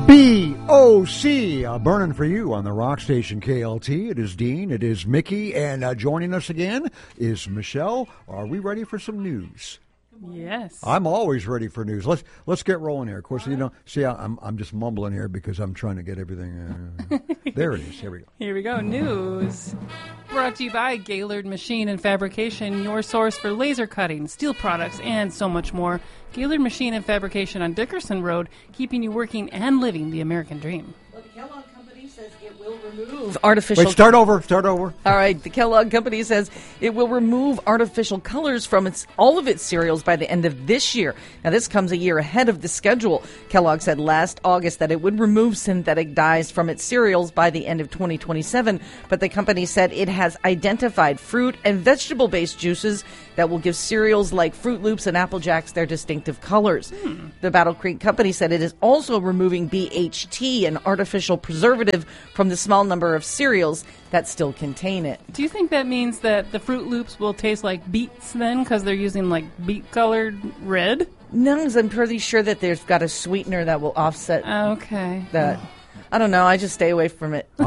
B-O-C, burning for you on the rock station KLT. It is Dean, it is Mickey, and joining us again is Michelle. Are we ready for some news? Yes. I'm always ready for news. Let's get rolling here. Of course, see, I'm just mumbling here because I'm trying to get everything. There it is. Here we go. Here we go. News. Brought to you by Gaylord Machine and Fabrication, your source for laser cutting, steel products, and so much more. Gaylord Machine and Fabrication on Dickerson Road, keeping you working and living the American dream. Well, the Kellogg Company says it will remove artificial... Wait, start over. All right, the Kellogg Company says it will remove artificial colors from all of its cereals by the end of this year. Now, this comes a year ahead of the schedule. Kellogg said last August that it would remove synthetic dyes from its cereals by the end of 2027, but the company said it has identified fruit and vegetable-based juices that will give cereals like Fruit Loops and Apple Jacks their distinctive colors. The Battle Creek Company said it is also removing BHT, an artificial preservative, from the small number of cereals that still contain it. Do you think that means that the Fruit Loops will taste like beets then, because they're using like beet-colored red? No, 'cause I'm pretty sure that there's got a sweetener that will offset that. I don't know. I just stay away from it.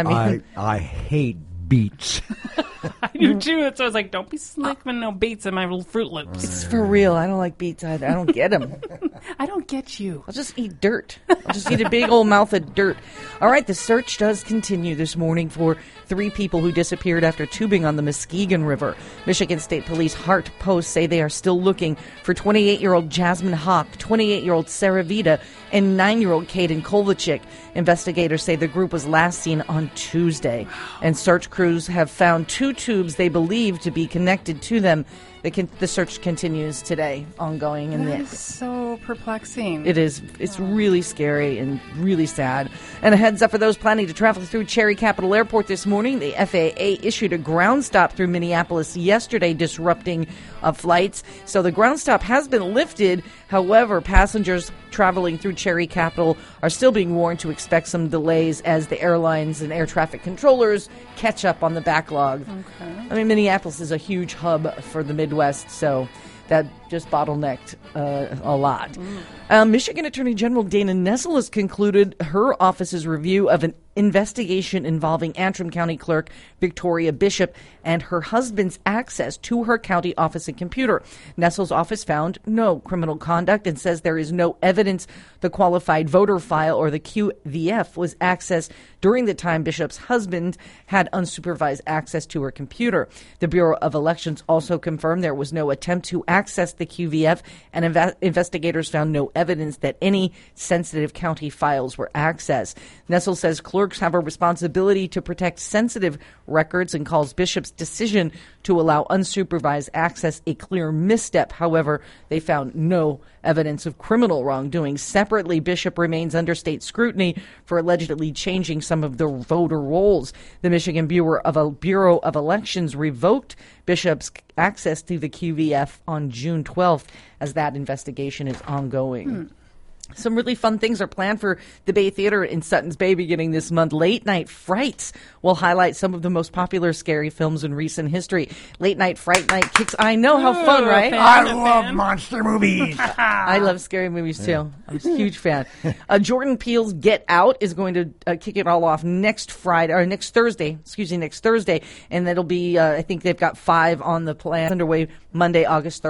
I hate beets. I do too. So I was like, don't be slipping no beets in my little Fruit Loops. It's for real. I don't like beets either. I don't get them. I don't get you. I'll just eat dirt. I'll just eat a big old mouth of dirt. All right, the search does continue this morning for 3 people who disappeared after tubing on the Muskegon River. Michigan State Police Hart Post say they are still looking for 28-year-old Jasmine Hawk, 28-year-old Sarah Vida, and 9-year-old Caden Kovacic. Investigators say the group was last seen on Tuesday, and search crews have found 2 tubes they believe to be connected to them. The search continues today, ongoing. That is so perplexing. It is. It's really scary and really sad. And a heads up for those planning to travel through Cherry Capital Airport this morning. The FAA issued a ground stop through Minneapolis yesterday, disrupting flights. So the ground stop has been lifted. However, passengers traveling through Cherry Capital are still being warned to expect some delays as the airlines and air traffic controllers catch up on the backlog. Okay. I mean, Minneapolis is a huge hub for the Midwest, so that just bottlenecked a lot. Michigan Attorney General Dana Nessel has concluded her office's review of an investigation involving Antrim County Clerk Victoria Bishop and her husband's access to her county office and computer. Nessel's office found no criminal conduct and says there is no evidence the qualified voter file or the QVF was accessed during the time Bishop's husband had unsupervised access to her computer. The Bureau of Elections also confirmed there was no attempt to access the QVF, and investigators found no evidence that any sensitive county files were accessed. Nessel says clerks have a responsibility to protect sensitive records and calls Bishop's decision to allow unsupervised access a clear misstep. However, they found no evidence of criminal wrongdoing. Separately, Bishop remains under state scrutiny for allegedly changing some of the voter rolls. The Michigan Bureau of Elections revoked Bishop's access to the QVF on June 12th as that investigation is ongoing. Some really fun things are planned for the Bay Theater in Suttons Bay beginning this month. Late Night Frights will highlight some of the most popular scary films in recent history. Late Night Fright Night kicks... I know, how fun, right? I love monster movies. I love scary movies, too. I'm a huge fan. Jordan Peele's Get Out is going to kick it all off next Thursday. And that'll be, I think they've got 5 on the plan underway Monday, August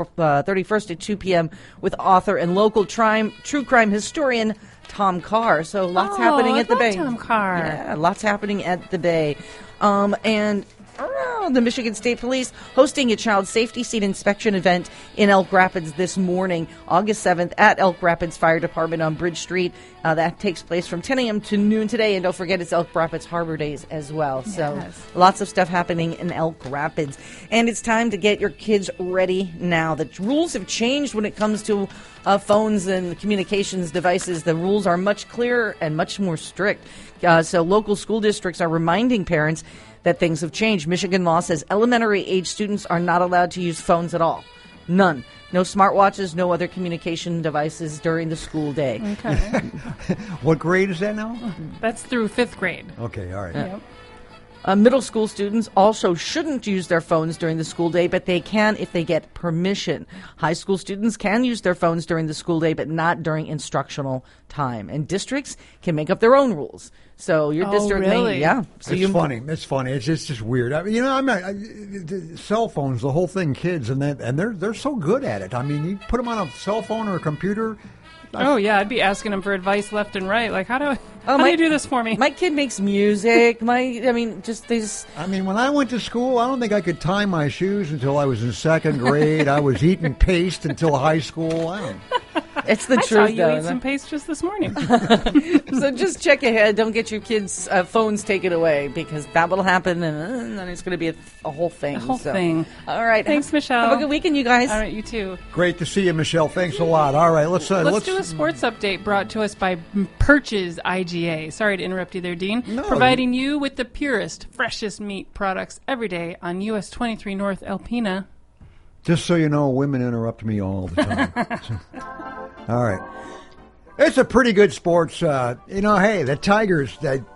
31st at 2 p.m. with author and local true crime historian Tom Carr. So lots happening at the Bay. Tom Carr. Yeah, lots happening at the Bay. And the Michigan State Police hosting a child safety seat inspection event in Elk Rapids this morning, August 7th, at Elk Rapids Fire Department on Bridge Street. That takes place from 10 a.m. to noon today. And don't forget, it's Elk Rapids Harbor Days as well. Yes. So lots of stuff happening in Elk Rapids. And it's time to get your kids ready now. The rules have changed when it comes to phones and communications devices. The rules are much clearer and much more strict. So local school districts are reminding parents that things have changed. Michigan law says elementary age students are not allowed to use phones at all. None. No smartwatches, no other communication devices during the school day. Okay. What grade is that now? That's through 5th grade. Okay, all right. Yep. Middle school students also shouldn't use their phones during the school day, but they can if they get permission. High school students can use their phones during the school day, but not during instructional time. And districts can make up their own rules. So your district really? may, yeah. So It's funny. It's funny. It's just weird. I mean, I'm not, the cell phones, the whole thing, kids, and they're so good at it. I mean, you put them on a cell phone or a computer. Oh, yeah, I'd be asking them for advice left and right. Like, how do you do this for me? My kid makes music. I mean, when I went to school, I don't think I could tie my shoes until I was in second grade. I was eating paste until high school. It's the I truth, saw you though. eat some paste just this morning. So just check ahead. Don't get your kids' phones taken away, because that will happen, and then it's going to be a whole thing. A whole thing. All right. Thanks, Michelle. Have a good weekend, you guys. All right, you too. Great to see you, Michelle. Thanks a lot. All right, let's do a sports update brought to us by Perch's IGA. Sorry to interrupt you there, Dean. No. Providing you with the purest, freshest meat products every day on US 23 North Alpena. Just so you know, women interrupt me all the time. All right. It's a pretty good sports, hey, the Tigers,